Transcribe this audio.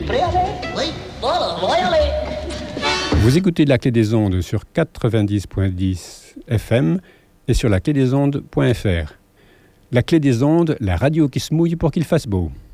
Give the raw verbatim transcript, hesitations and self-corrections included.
prêt à aller? Oui. Bon, alors, on va y aller. Vous écoutez La Clé des Ondes sur quatre-vingt-dix virgule dix F M et sur la clé des ondes point F R. La Clé des Ondes, la radio qui se mouille pour qu'il fasse beau.